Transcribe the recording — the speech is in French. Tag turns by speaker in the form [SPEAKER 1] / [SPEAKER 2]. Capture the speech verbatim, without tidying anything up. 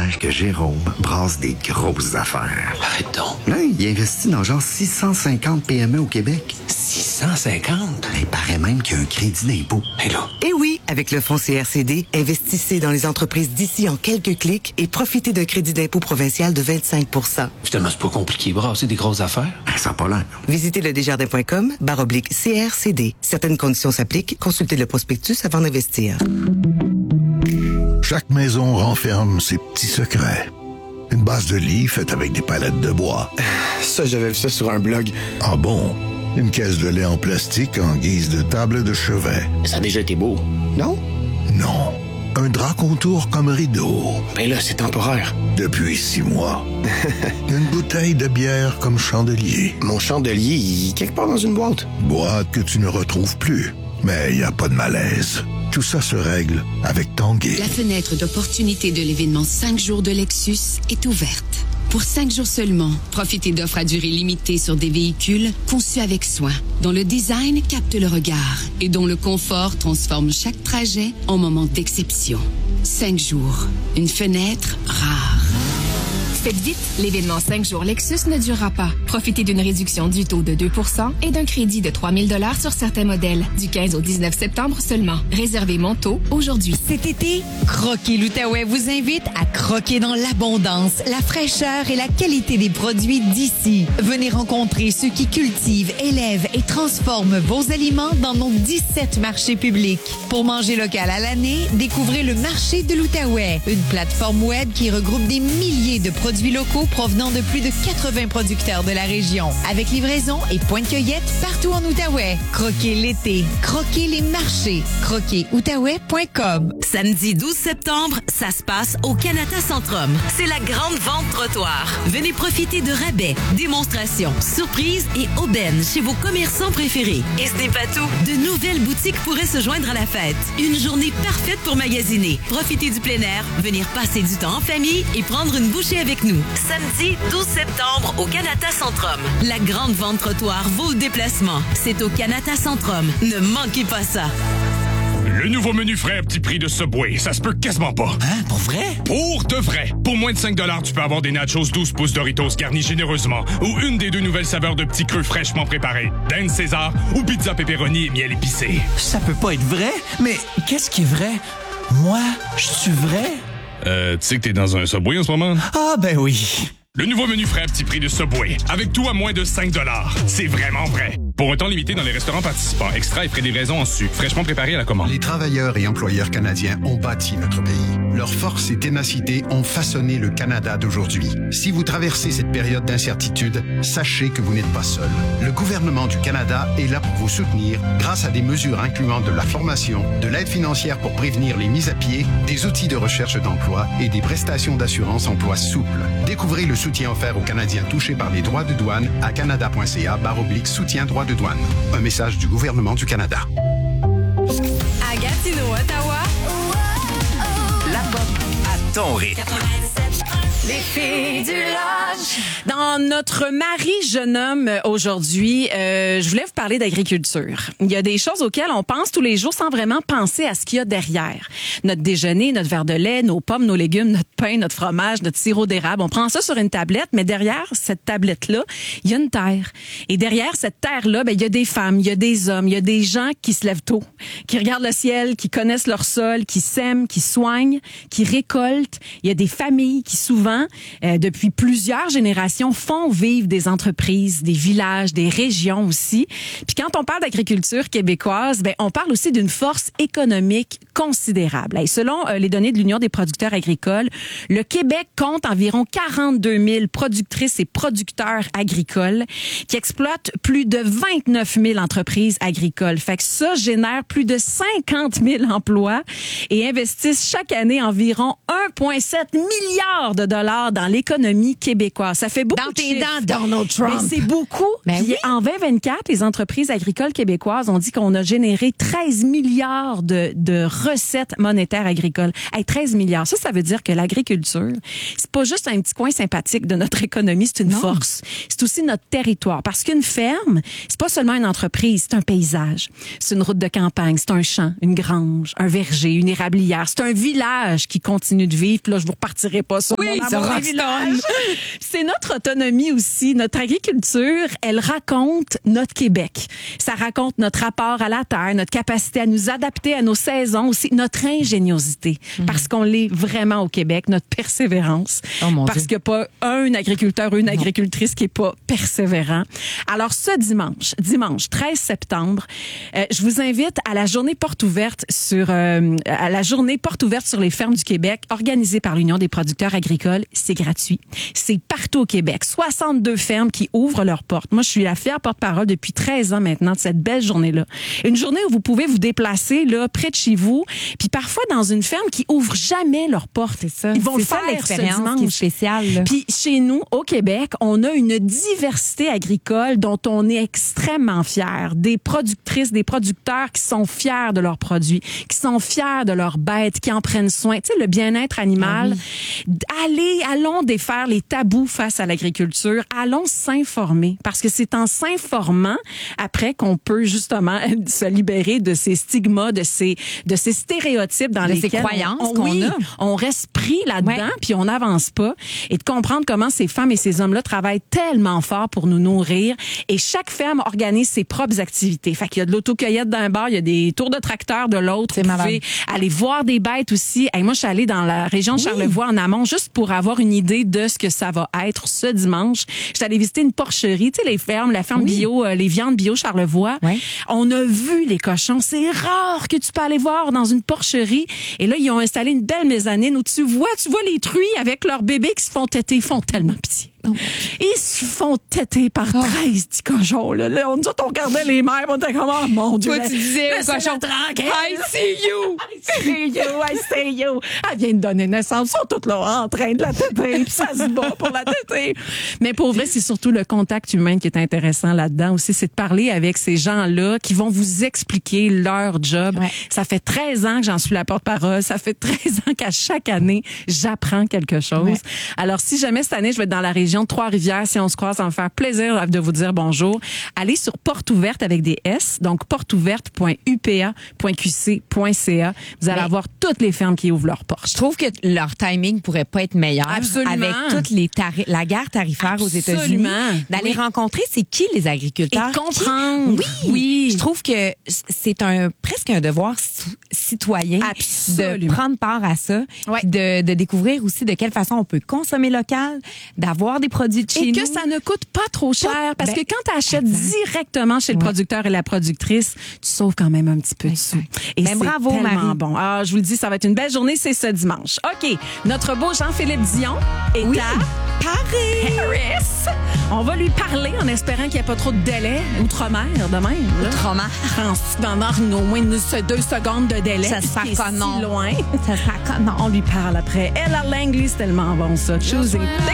[SPEAKER 1] l'air que Jérôme brasse des grosses affaires.
[SPEAKER 2] Arrête donc.
[SPEAKER 1] Là, il investit dans genre six cent cinquante P M E au Québec.
[SPEAKER 2] six cent cinquante?
[SPEAKER 1] Il paraît même qu'il y a un crédit d'impôt.
[SPEAKER 2] Hé là.
[SPEAKER 3] Eh oui, avec le fonds C R C D, investissez dans les entreprises d'ici en quelques clics et profitez d'un crédit d'impôt provincial de vingt-cinq pour cent.
[SPEAKER 2] Finalement, c'est pas compliqué, brasser des grosses affaires.
[SPEAKER 1] Ben, ça n'a pas l'air.
[SPEAKER 3] Visitez le desjardins point com barre oblique C R C D. Certaines conditions s'appliquent. Consultez le prospectus avant d'investir.
[SPEAKER 4] Chaque maison renferme ses petits secrets. Une base de lit faite avec des palettes de bois.
[SPEAKER 5] Ça, j'avais vu ça sur un blog.
[SPEAKER 4] Ah bon? Une caisse de lait en plastique en guise de table de chevet.
[SPEAKER 5] Ça a déjà été beau, non?
[SPEAKER 4] Non. Un drap contour comme rideau.
[SPEAKER 5] Ben là, c'est temporaire.
[SPEAKER 4] Depuis six mois. Une bouteille de bière comme chandelier.
[SPEAKER 5] Mon chandelier, il est quelque part dans une boîte.
[SPEAKER 4] Boîte que tu ne retrouves plus. Mais il n'y a pas de malaise. Tout ça se règle avec Tanguay.
[SPEAKER 6] La fenêtre d'opportunité de l'événement cinq jours de Lexus est ouverte. Pour cinq jours seulement, profitez d'offres à durée limitée sur des véhicules conçus avec soin, dont le design capte le regard et dont le confort transforme chaque trajet en moment d'exception. Cinq jours, une fenêtre rare.
[SPEAKER 7] Faites vite, l'événement cinq jours Lexus ne durera pas. Profitez d'une réduction du taux de deux pour cent et d'un crédit de trois mille dollars sur certains modèles, du quinze au dix-neuf septembre seulement. Réservez mon taux aujourd'hui.
[SPEAKER 8] Cet été, Croquer l'Outaouais vous invite à croquer dans l'abondance, la fraîcheur et la qualité des produits d'ici. Venez rencontrer ceux qui cultivent, élèvent et transforment vos aliments dans nos dix-sept marchés publics. Pour manger local à l'année, découvrez le marché de l'Outaouais, une plateforme web qui regroupe des milliers de produits locaux provenant de plus de quatre-vingts producteurs de la région. Avec livraison et point de cueillette partout en Outaouais. Croquez l'été. Croquez les marchés. croquez outaouais point com.
[SPEAKER 9] Samedi douze septembre, ça se passe au Canada Centrum. C'est la grande vente trottoir. Venez profiter de rabais, démonstrations, surprises et aubaines chez vos commerçants préférés. Et ce n'est pas tout. De nouvelles boutiques pourraient se joindre à la fête. Une journée parfaite pour magasiner. Profitez du plein air, venir passer du temps en famille et prendre une bouchée avec nous. Samedi douze septembre au Canada Centrum. La grande vente trottoir vaut le déplacement. C'est au Canada Centrum. Ne manquez pas ça.
[SPEAKER 10] Le nouveau menu frais à petit prix de Subway, ça se peut quasiment pas.
[SPEAKER 2] Hein? Pour vrai?
[SPEAKER 10] Pour de vrai! Pour moins de cinq dollars, tu peux avoir des nachos douze pouces Doritos garnis généreusement ou une des deux nouvelles saveurs de petits creux fraîchement préparés. Dinde César ou pizza pepperoni et miel épicé.
[SPEAKER 2] Ça peut pas être vrai? Mais qu'est-ce qui est vrai? Moi, je suis vrai?
[SPEAKER 10] Euh, tu sais que t'es dans un Subway en ce moment?
[SPEAKER 2] Ah, ben oui.
[SPEAKER 10] Le nouveau menu frais à petit prix de Subway, avec tout à moins de cinq dollars. C'est vraiment vrai. Pour un temps limité dans les restaurants participants, extra et frais de livraison en sucre, fraîchement préparés à la commande.
[SPEAKER 11] Les travailleurs et employeurs canadiens ont bâti notre pays. Leur force et ténacité ont façonné le Canada d'aujourd'hui. Si vous traversez cette période d'incertitude, sachez que vous n'êtes pas seul. Le gouvernement du Canada est là pour vous soutenir grâce à des mesures incluant de la formation, de l'aide financière pour prévenir les mises à pied, des outils de recherche d'emploi et des prestations d'assurance emploi souples. Découvrez le soutien offert aux Canadiens touchés par les droits de douane à canada.ca barre oblique soutien droits de douane. Un message du gouvernement du Canada.
[SPEAKER 7] À Gatineau, Ottawa,
[SPEAKER 2] La pop à ton rythme.
[SPEAKER 7] les filles du lodge.
[SPEAKER 12] Dans notre mari jeune homme aujourd'hui, euh, je voulais vous parler d'agriculture. Il y a des choses auxquelles on pense tous les jours sans vraiment penser à ce qu'il y a derrière. Notre déjeuner, notre verre de lait, nos pommes, nos légumes, notre pain, notre fromage, notre sirop d'érable. On prend ça sur une tablette, mais derrière cette tablette-là, il y a une terre. Et derrière cette terre-là, ben, il y a des femmes, il y a des hommes, il y a des gens qui se lèvent tôt, qui regardent le ciel, qui connaissent leur sol, qui sèment, qui soignent, qui récoltent. Il y a des familles qui souvent, euh, depuis plusieurs générations, font vivre des entreprises, des villages, des régions aussi. Puis quand on parle d'agriculture québécoise, ben on parle aussi d'une force économique considérable. Et selon euh, les données de l'Union des producteurs agricoles, le Québec compte environ quarante-deux mille productrices et producteurs agricoles qui exploitent plus de vingt-neuf mille entreprises agricoles. Fait que ça génère plus de cinquante mille emplois et investissent chaque année environ un virgule sept milliard de dollars dollars dans l'économie québécoise. Ça fait beaucoup
[SPEAKER 8] Dans
[SPEAKER 12] de
[SPEAKER 8] tes
[SPEAKER 12] chiffres.
[SPEAKER 8] dents, Donald Trump.
[SPEAKER 12] Mais c'est beaucoup.
[SPEAKER 8] Ben
[SPEAKER 12] Puis
[SPEAKER 8] oui.
[SPEAKER 12] en vingt vingt-quatre, les entreprises agricoles québécoises ont dit qu'on a généré treize milliards de, de recettes monétaires agricoles. Hey, treize milliards. Ça, ça veut dire que l'agriculture, c'est pas juste un petit coin sympathique de notre économie, c'est une
[SPEAKER 8] Non.
[SPEAKER 12] force. C'est aussi notre territoire. Parce qu'une ferme, c'est pas seulement une entreprise, c'est un paysage. C'est une route de campagne, c'est un champ, une grange, un verger, une érablière. C'est un village qui continue de vivre. Puis là, je vous repartirai pas sur
[SPEAKER 8] Oui,
[SPEAKER 12] mon
[SPEAKER 8] c'est
[SPEAKER 12] amour des
[SPEAKER 8] Rockstone.
[SPEAKER 12] villages. C'est notre autonomie aussi. Notre agriculture, elle raconte notre Québec. Ça raconte notre rapport à la terre, notre capacité à nous adapter à nos saisons, aussi notre ingéniosité. Parce qu'on l'est vraiment au Québec, notre persévérance.
[SPEAKER 8] Oh, mon
[SPEAKER 12] parce
[SPEAKER 8] Dieu.
[SPEAKER 12] qu'il n'y a pas un agriculteur ou une agricultrice qui est pas persévérant. Alors, ce dimanche, dimanche treize septembre, euh, je vous invite à la journée porte ouverte sur, euh, à la journée porte ouverte sur les fermes du Québec, organisée par l'Union des producteurs agricoles. C'est gratuit. C'est partout au Québec. soixante-deux fermes qui ouvrent leurs portes. Moi, je suis la fière porte-parole depuis treize ans maintenant de cette belle journée-là. Une journée où vous pouvez vous déplacer là près de chez vous, puis parfois dans une ferme qui ouvre jamais leurs portes.
[SPEAKER 8] C'est ça.
[SPEAKER 12] Ils vont
[SPEAKER 8] C'est
[SPEAKER 12] le
[SPEAKER 8] ça,
[SPEAKER 12] faire
[SPEAKER 8] l'expérience
[SPEAKER 12] ce dimanche.
[SPEAKER 8] qui est spéciale, là.
[SPEAKER 12] Puis chez nous, au Québec, on a une diversité agricole dont on est extrêmement fiers. Des productrices, des producteurs qui sont fiers de leurs produits, qui sont fiers de leurs bêtes, qui en prennent soin. Tu sais, le bien-être animal. Allez, allons défaire les tabous face à l'agriculture. Allons s'informer. Parce que c'est en s'informant, après, qu'on peut justement se libérer de ces stigmas, de ces, de ces stéréotypes dans
[SPEAKER 8] De ces
[SPEAKER 12] lesquels
[SPEAKER 8] croyances
[SPEAKER 12] on,
[SPEAKER 8] qu'on
[SPEAKER 12] oui,
[SPEAKER 8] a.
[SPEAKER 12] on reste pris là-dedans,
[SPEAKER 8] Ouais.
[SPEAKER 12] puis on n'avance pas. Et de comprendre comment ces femmes et ces hommes-là travaillent tellement fort pour nous nourrir. Et chaque ferme organise ses propres activités. Fait qu'il y a de l'autocueillette d'un bar, il y a des tours de tracteur de l'autre.
[SPEAKER 8] C'est
[SPEAKER 12] Vous
[SPEAKER 8] malade.
[SPEAKER 12] pouvez aller voir des bêtes aussi. Hey, moi, je suis allée dans la région de Charlevoix en amont juste pour avoir une idée de ce que ça va être ce dimanche. Je suis allée visiter une porcherie, tu sais, les fermes, la ferme
[SPEAKER 8] Oui.
[SPEAKER 12] bio, euh, les viandes bio Charlevoix.
[SPEAKER 8] Ouais.
[SPEAKER 12] On a vu les cochons. C'est rare que tu peux aller voir dans une porcherie. Et là, ils ont installé une belle mezzanine où tu vois, tu vois les truies avec leurs bébés qui se font téter. Ils font tellement pitié. Ils se font téter par treize petits cochons. Là, là on nous autres, on regardait les mères, on était comme, oh mon Dieu.
[SPEAKER 8] Toi, tu disais aux
[SPEAKER 12] laissez-le
[SPEAKER 8] cochons,
[SPEAKER 12] tranquille.
[SPEAKER 8] I see you.
[SPEAKER 12] I see you, I see you. Elle vient de donner naissance. Ils sont toutes là en train de la téter, puis ça se bat pour la téter. Mais pour vrai, c'est surtout le contact humain qui est intéressant là-dedans aussi. C'est de parler avec ces gens-là qui vont vous expliquer leur job.
[SPEAKER 8] Ouais.
[SPEAKER 12] Ça fait treize ans que j'en suis la porte-parole. Ça fait treize ans qu'à chaque année, j'apprends quelque chose.
[SPEAKER 8] Ouais.
[SPEAKER 12] Alors, si jamais cette année, je vais être dans la région de Trois-Rivières, si on se croise, ça va me faire plaisir de vous dire bonjour. Allez sur Porte Ouverte avec des S, donc porte ouverte point u p a point q c point c a. Vous allez
[SPEAKER 8] Mais-
[SPEAKER 12] avoir toutes les fermes qui ouvrent leurs portes.
[SPEAKER 8] Je trouve que leur timing pourrait pas être meilleur.
[SPEAKER 12] Absolument.
[SPEAKER 8] Avec toutes les tari- la guerre tarifaire aux États-Unis.
[SPEAKER 12] Absolument.
[SPEAKER 8] D'aller
[SPEAKER 12] Oui.
[SPEAKER 8] rencontrer c'est qui les agriculteurs.
[SPEAKER 12] Et comprendre.
[SPEAKER 8] Qui- Oui.
[SPEAKER 12] Oui.
[SPEAKER 8] Je trouve que c'est un presque un devoir ci- citoyen
[SPEAKER 12] Absolument.
[SPEAKER 8] de prendre part à ça,
[SPEAKER 12] Ouais.
[SPEAKER 8] puis de, de découvrir aussi de quelle façon on peut consommer local, d'avoir des produits de chez
[SPEAKER 12] Et
[SPEAKER 8] nous.
[SPEAKER 12] que ça ne coûte pas trop cher. Parce
[SPEAKER 8] ben,
[SPEAKER 12] que quand tu achètes
[SPEAKER 8] attends.
[SPEAKER 12] directement chez le
[SPEAKER 8] Ouais.
[SPEAKER 12] producteur et la productrice, tu sauves quand même un petit peu de sous. Et
[SPEAKER 8] Ben,
[SPEAKER 12] c'est
[SPEAKER 8] bravo,
[SPEAKER 12] tellement
[SPEAKER 8] Marie.
[SPEAKER 12] bon. Ah, je vous le dis, ça va être une belle journée, c'est ce dimanche. OK. Notre beau Jean-Philippe Dion est
[SPEAKER 8] Oui.
[SPEAKER 12] à Paris. Paris. On va lui parler en espérant qu'il n'y ait pas trop de délai. Outre-mer, de même. là.
[SPEAKER 8] Outre-mer.
[SPEAKER 12] En- Dans dans au moins une- deux secondes de délai.
[SPEAKER 8] Ça se
[SPEAKER 12] puisqu'il
[SPEAKER 8] fait
[SPEAKER 12] est
[SPEAKER 8] comment?
[SPEAKER 12] si loin.
[SPEAKER 8] Ça sera comme non.
[SPEAKER 12] On lui parle après. Ella Langley, c'est tellement bon, ça. Choosing.